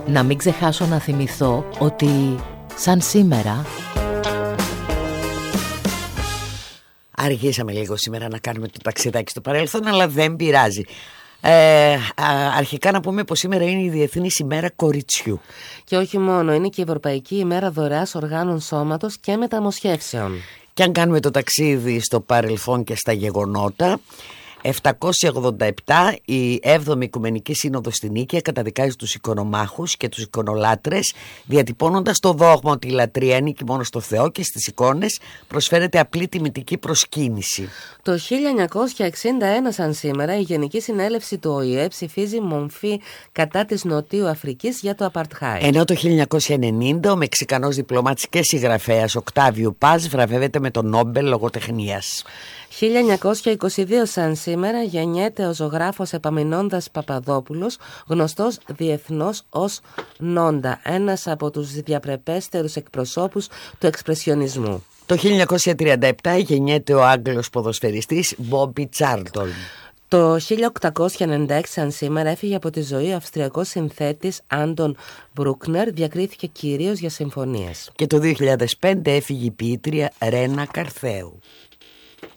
Να μην ξεχάσω να θυμηθώ ότι σαν σήμερα... Αργήσαμε λίγο σήμερα να κάνουμε το ταξιδάκι στο παρελθόν, αλλά δεν πειράζει. Αρχικά να πούμε πως σήμερα είναι η Διεθνής ημέρα κοριτσιού. Και όχι μόνο, είναι και η Ευρωπαϊκή ημέρα δωρεάς οργάνων σώματος και μεταμοσχεύσεων. Και αν κάνουμε το ταξίδι στο παρελθόν και στα γεγονότα, 787 η 7η Οικουμενική Σύνοδος στην Νίκαια καταδικάζει τους οικονομάχους και τους εικονολάτρες, διατυπώνοντας το δόγμα ότι η λατρεία ανήκει μόνο στο Θεό και στις εικόνες προσφέρεται απλή τιμητική προσκύνηση. Το 1961 σαν σήμερα η Γενική Συνέλευση του ΟΗΕ ψηφίζει μομφή κατά της Νοτιού Αφρικής για το Απαρτχάιντ. Ενώ το 1990 ο Μεξικανός διπλωμάτης και συγγραφέας Οκτάβιο Πάζ βραβεύεται με τον Νόμπελ λογοτεχνίας. 1922 σαν σήμερα γεννιέται ο ζωγράφος Επαμεινώντας Παπαδόπουλος, γνωστός διεθνώς ως Νόντα, ένας από τους διαπρεπέστερους εκπροσώπους του εξπρεσιονισμού. Το 1937 γεννιέται ο Άγγλος ποδοσφαιριστής Μπόμπι Τσάρλτον. Το 1896 σαν σήμερα έφυγε από τη ζωή ο Αυστριακός συνθέτης Άντων Μπρούκνερ, διακρίθηκε κυρίως για συμφωνίες. Και το 2005 έφυγε η ποιήτρια Ρένα Καρθέου.